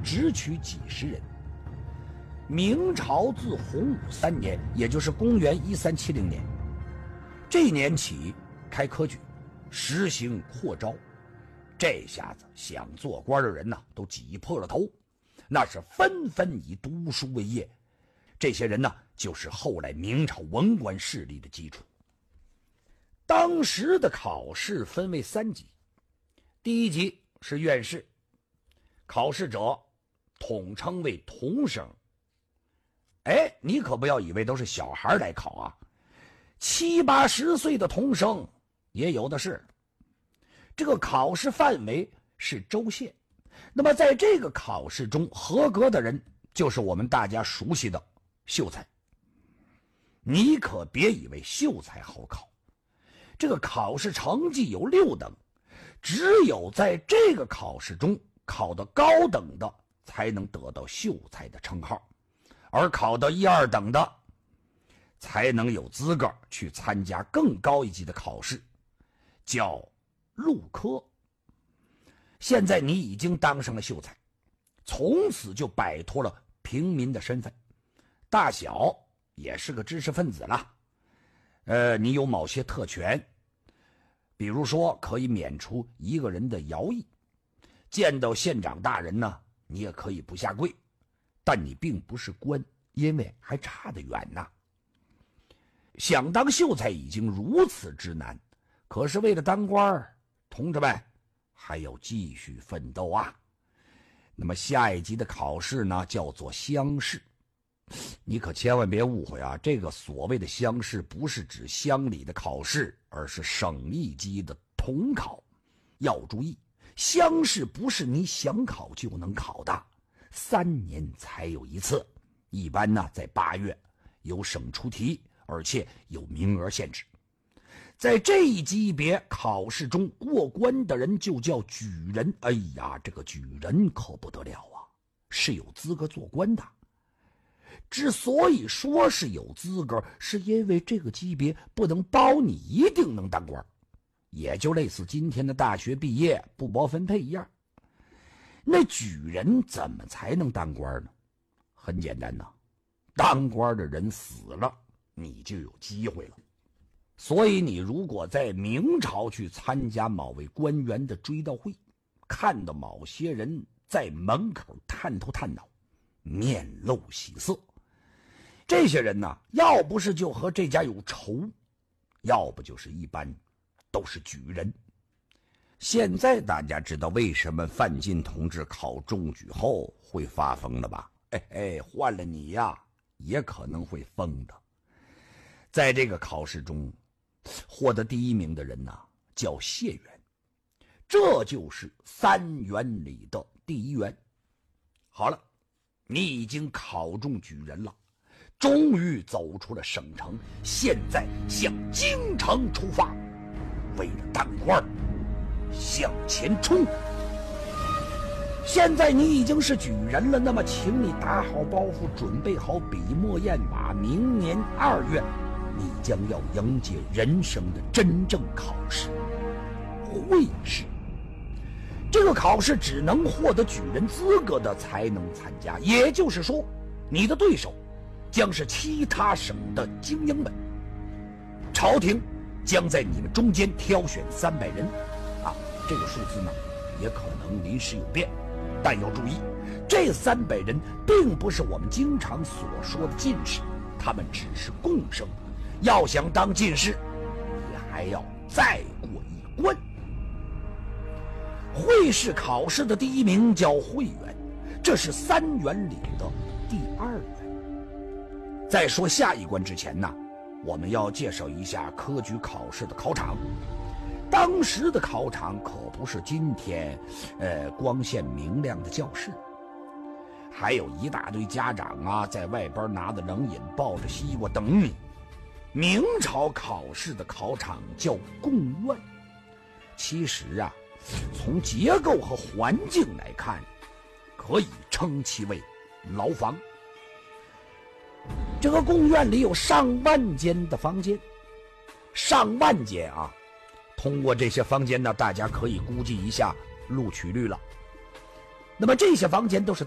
只取几十人。明朝自洪武3年，也就是公元1370年，这一年起开科举，实行扩招。这下子想做官的人都挤破了头，那是纷纷以读书为业。这些人就是后来明朝文官势力的基础。当时的考试分为3级，第1级是院试，考试者统称为童生。你可不要以为都是小孩来考啊，7、80岁的童生也有的是。这个考试范围是州县，那么在这个考试中合格的人就是我们大家熟悉的秀才。你可别以为秀才好考，这个考试成绩有6等，只有在这个考试中考得高等的才能得到秀才的称号，而考到1、2等的才能有资格去参加更高一级的考试，叫录科。现在你已经当上了秀才，从此就摆脱了平民的身份，大小也是个知识分子了。你有某些特权，比如说可以免除一个人的徭役，见到县长大人你也可以不下跪，但你并不是官，因为还差得远想当秀才已经如此之难，可是为了当官，同志们还要继续奋斗那么下一级的考试叫做乡试。你可千万别误会这个所谓的乡试不是指乡里的考试，而是省一级的统考。要注意，乡试不是你想考就能考的，3年才有一次，一般在8月，由省出题，而且有名额限制。在这一级别考试中过关的人就叫举人。这个举人可不得了是有资格做官的。之所以说是有资格，是因为这个级别不能包你一定能当官，也就类似今天的大学毕业不包分配一样。那举人怎么才能当官呢？很简单当官的人死了，你就有机会了。所以你如果在明朝去参加某位官员的追悼会，看到某些人在门口探头探脑，面露喜色，这些人要不是就和这家有仇，要不就是一般都是举人。现在大家知道为什么范进同志考中举后会发疯了吧？换了你也可能会疯的。在这个考试中获得第1名的人叫解元，这就是3元里的第1元。好了，你已经考中举人了，终于走出了省城，现在向京城出发，为了当官向前冲。现在你已经是举人了，那么请你打好包袱，准备好笔墨砚瓦，明年2月你将要迎接人生的真正考试——会试。这个考试只能获得举人资格的才能参加，也就是说，你的对手将是其他省的精英们。朝廷将在你们中间挑选300人这个数字也可能临时有变，但要注意，这300人并不是我们经常所说的进士，他们只是贡生。要想当进士，你还要再过一关。会试考试的第1名叫会员，这是3元里的第2元。在说下一关之前我们要介绍一下科举考试的考场。当时的考场可不是今天光线明亮的教室，还有一大堆家长在外边拿着冷饮抱着西瓜等你。明朝考试的考场叫贡院，其实从结构和环境来看，可以称其为牢房。这个贡院里有上万间的房间，上万间通过这些房间大家可以估计一下录取率了。那么这些房间都是